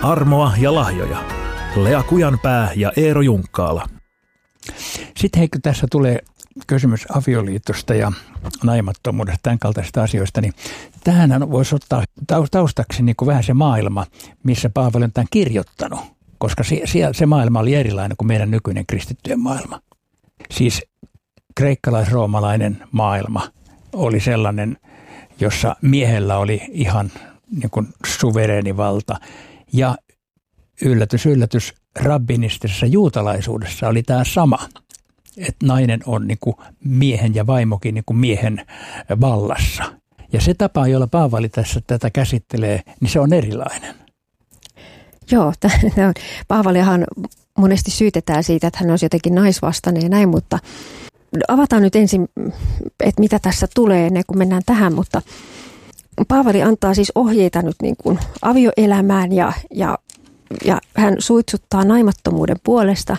Armoa ja lahjoja. Lea Kujanpää ja Eero Junkkaala. Sitten heikö tässä tulee kysymys avioliitosta ja naimattomuudesta, tämän kaltaisista asioista, niin tähän voisi ottaa taustaksi niin kuin vähän se maailma, missä Paavali on tämän kirjoittanut, koska se maailma oli erilainen kuin meidän nykyinen kristittyjen maailma. Siis kreikkalais-roomalainen maailma oli sellainen, jossa miehellä oli ihan niin kuin suvereeni valta. Ja yllätys, yllätys, rabbinistisessa juutalaisuudessa oli tämä sama, että nainen on niin kuin miehen ja vaimokin niin kuin miehen vallassa. Ja se tapa, jolla Paavali tässä tätä käsittelee, niin se on erilainen. Joo, Paavaliahan monesti syytetään siitä, että hän olisi jotenkin naisvastainen ja näin, mutta avataan nyt ensin, että mitä tässä tulee ennen kuin mennään tähän, mutta Paavali antaa siis ohjeita nyt niin kuin avioelämään ja hän suitsuttaa naimattomuuden puolesta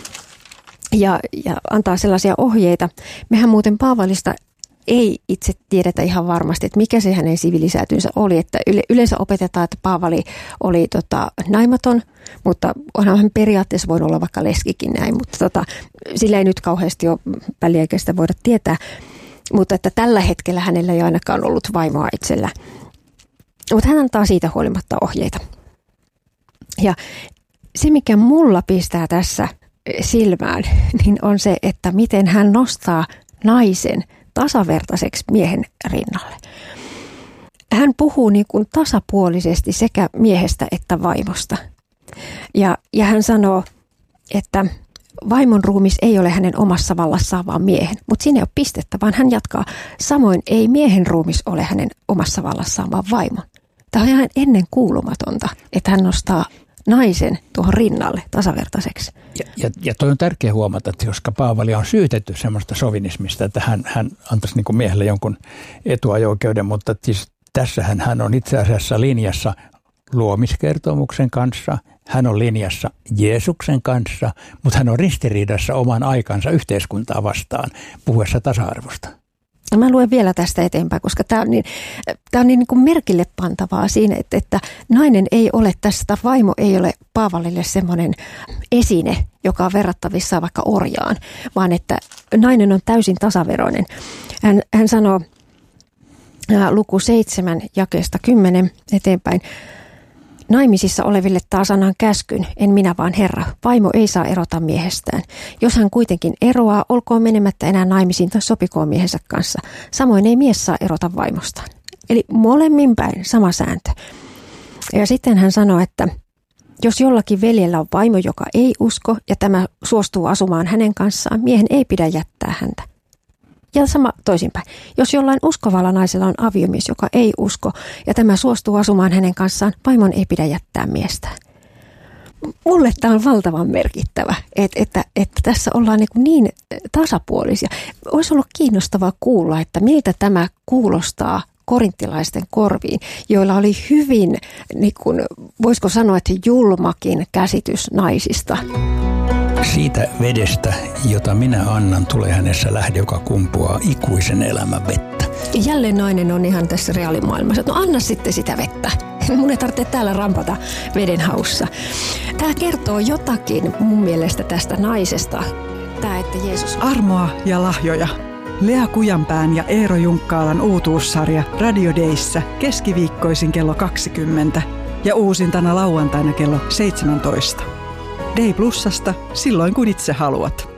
ja antaa sellaisia ohjeita. Mehän muuten Paavalista ei itse tiedetä ihan varmasti, että mikä se hänen sivilisäätynsä oli. Että yleensä opetetaan, että Paavali oli naimaton, mutta onhan hän periaatteessa voinut olla vaikka leskikin näin, mutta sillä ei nyt kauheasti ole väliä, eikä sitä voida tietää. Mutta että tällä hetkellä hänellä ei ainakaan ollut vaimoa itsellä. Mutta hän antaa siitä huolimatta ohjeita. Ja se, mikä mulla pistää tässä silmään, niin on se, että miten hän nostaa naisen tasavertaiseksi miehen rinnalle. Hän puhuu niin kuin tasapuolisesti sekä miehestä että vaimosta. Ja hän sanoo, että vaimon ruumis ei ole hänen omassa vallassaan, vaan miehen. Mutta siinä ei ole pistettä, vaan hän jatkaa. Samoin ei miehen ruumis ole hänen omassa vallassaan, vaan vaimon. Tämä on ihan ennen kuulumatonta, että hän nostaa naisen tuohon rinnalle tasavertaiseksi. Ja toi on tärkeä huomata, että koska Paavali on syytetty semmoista sovinismista, että hän antaisi niin kuin miehelle jonkun etuajo-oikeuden, mutta siis tässähän hän on itse asiassa linjassa luomiskertomuksen kanssa, hän on linjassa Jeesuksen kanssa, mutta hän on ristiriidassa oman aikansa yhteiskuntaa vastaan puhuessa tasa-arvosta. Mä luen vielä tästä eteenpäin, koska tämä on niin kuin merkille pantavaa siinä, että nainen ei ole tästä, vaimo ei ole Paavalille semmoinen esine, joka on verrattavissa vaikka orjaan, vaan että nainen on täysin tasaveroinen. Hän sanoo luku 7 jakeesta 10 eteenpäin. Naimisissa oleville taas annan käskyn, en minä vaan Herra. Vaimo ei saa erota miehestään. Jos hän kuitenkin eroaa, olkoon menemättä enää naimisiin tai sopikoon miehensä kanssa. Samoin ei mies saa erota vaimostaan. Eli molemmin päin sama sääntö. Ja sitten hän sanoo, että jos jollakin veljellä on vaimo, joka ei usko ja tämä suostuu asumaan hänen kanssaan, miehen ei pidä jättää häntä. Ja sama toisinpäin. Jos jollain uskovalla naisella on aviomies, joka ei usko, ja tämä suostuu asumaan hänen kanssaan, vaimon ei pidä jättää miestään. Mulle tämä on valtavan merkittävä, että tässä ollaan niin tasapuolisia. Olisi ollut kiinnostavaa kuulla, että miltä tämä kuulostaa korinttilaisten korviin, joilla oli hyvin, niin kuin, voisiko sanoa, että julmakin käsitys naisista. Siitä vedestä, jota minä annan, tulee hänessä lähde, joka kumpuaa ikuisen elämän vettä. Jälleen nainen on ihan tässä reaalimaailmassa. No anna sitten sitä vettä. Mun ei tarvitse täällä rampata veden haussa. Tämä kertoo jotakin mun mielestä tästä naisesta. Tämä, että Jeesus... Armoa ja lahjoja. Lea Kujanpään ja Eero Junkkaalan uutuussarja Radio Dayssä keskiviikkoisin kello 20 ja uusintana lauantaina kello 17. Day Plusasta silloin kun itse haluat.